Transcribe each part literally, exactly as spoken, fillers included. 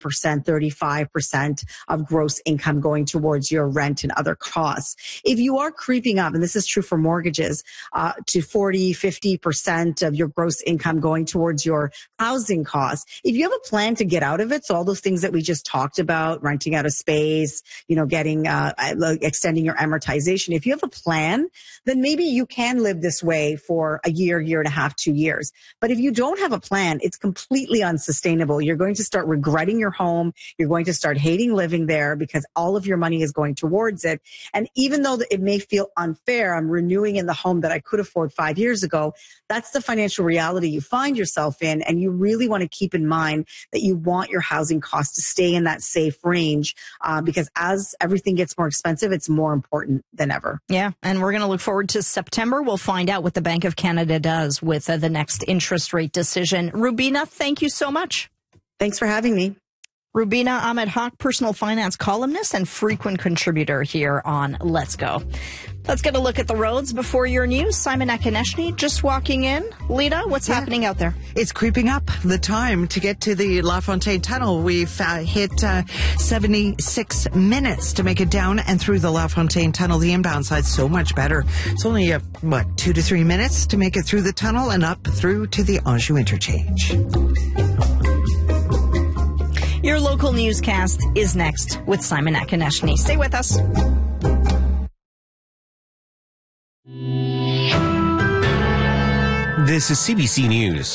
percent, thirty-five percent of gross income going towards your rent and other costs. If you are creeping up, and this is true for mortgages, uh, to forty, fifty percent of your gross income going towards your housing costs, if you have a plan to get out of it, so all those things that we just talked about, renting out a space, you know, getting, uh, extending your amortization, if you have a plan, then maybe you can live this way for a year, year and a half, two years. But if you don't have a plan, it's completely unsustainable. You're going to start regretting your home. You're going to start hating living there because all of your money is going towards it. And even though it may feel unfair, I'm renewing in the home that I could afford five years ago. That's the financial reality you find yourself in. And you really want to keep in mind that you want your housing costs to stay in that safe range, uh, because as everything gets more expensive, it's more important than ever. Yeah. And we're going to look forward to September. We'll find out what the Bank of Canada does with uh, the next interest rate decision. Rubina, thank you so much. Thanks for having me. Rubina Ahmed-Haq, personal finance columnist and frequent contributor here on Let's Go. Let's get a look at the roads before your news. Simon Akoneshny just walking in. Lita, what's yeah. happening out there? It's creeping up the time to get to the La Fontaine Tunnel. We've uh, hit uh, seventy-six minutes to make it down and through the La Fontaine Tunnel. The inbound side's so much better. It's only, uh, what, two to three minutes to make it through the tunnel and up through to the Anjou interchange. Your local newscast is next with Simon Akoneshny. Stay with us. This is C B C News.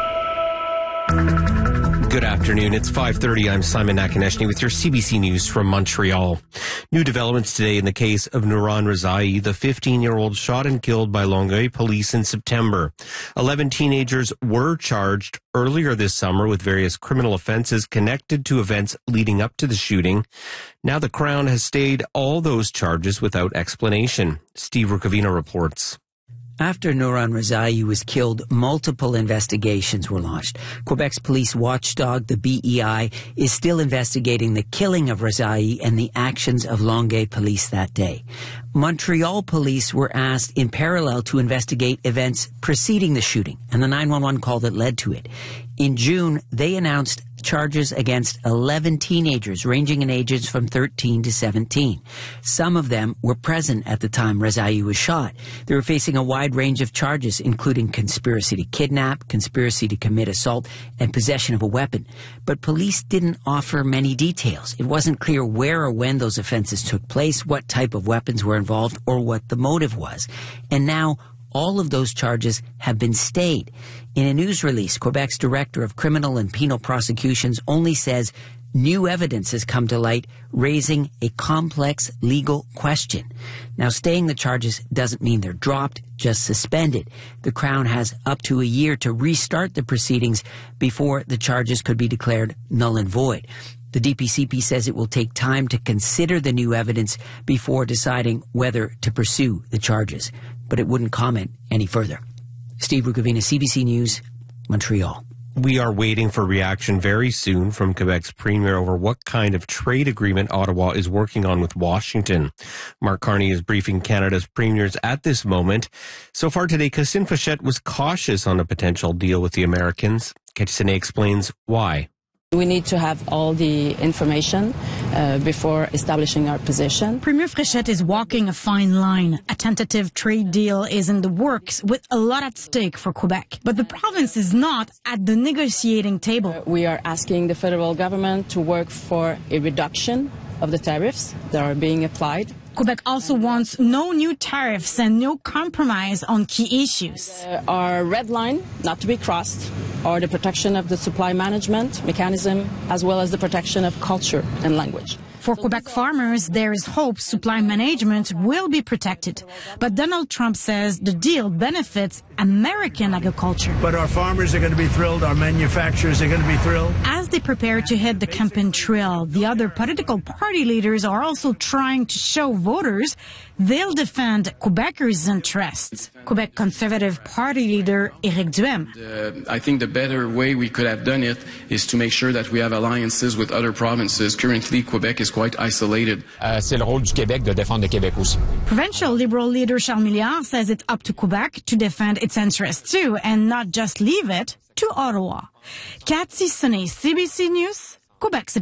Good afternoon. It's five thirty. I'm Simon Akoneshny with your C B C News from Montreal. New developments today in the case of Nouron Rezaei, the fifteen-year-old shot and killed by Longueuil police in September. Eleven teenagers were charged earlier this summer with various criminal offenses connected to events leading up to the shooting. Now the Crown has stayed all those charges without explanation. Steve Rukavina reports. After Nouron Rezaei was killed, multiple investigations were launched. Quebec's police watchdog, the B E I, is still investigating the killing of Rezaei and the actions of Longueuil police that day. Montreal police were asked in parallel to investigate events preceding the shooting and the nine one one call that led to it. In June, they announced charges against eleven teenagers ranging in ages from thirteen to seventeen. Some of them were present at the time Rezaei was shot. They were facing a wide range of charges, including conspiracy to kidnap, conspiracy to commit assault, and possession of a weapon. But police didn't offer many details. It wasn't clear where or when those offenses took place, what type of weapons were involved, or what the motive was. And now, all of those charges have been stayed. In a news release, Quebec's Director of Criminal and Penal Prosecutions only says new evidence has come to light, raising a complex legal question. Now, staying the charges doesn't mean they're dropped, just suspended. The Crown has up to a year to restart the proceedings before the charges could be declared null and void. The D P C P says it will take time to consider the new evidence before deciding whether to pursue the charges, but it wouldn't comment any further. Steve Rukavina, C B C News, Montreal. We are waiting for reaction very soon from Quebec's premier over what kind of trade agreement Ottawa is working on with Washington. Mark Carney is briefing Canada's premiers at this moment. So far today, Christine Fachette was cautious on a potential deal with the Americans. Christine explains why. We need to have all the information uh, before establishing our position. Premier Fréchette is walking a fine line. A tentative trade deal is in the works with a lot at stake for Quebec. But the province is not at the negotiating table. Uh, we are asking the federal government to work for a reduction of the tariffs that are being applied. Quebec also wants no new tariffs and no compromise on key issues. Uh, our red line not to be crossed are the protection of the supply management mechanism as well as the protection of culture and language. For Quebec farmers, there is hope supply management will be protected. But Donald Trump says the deal benefits American agriculture. But our farmers are going to be thrilled, our manufacturers are going to be thrilled. As they prepare to hit the campaign trail, the other political party leaders are also trying to show voters they'll defend Quebecers' interests. Quebec Conservative Party leader Éric Duhem. Uh, I think the better way we could have done it is to make sure that we have alliances with other provinces. Currently, Quebec is quite isolated. Uh, c'est le rôle du Québec de défendre le Québec aussi. Provincial Liberal leader Charles Milliard says it's up to Quebec to defend its interests too, and not just leave it to Ottawa. Cathy Sonnet, C B C News, Quebec City.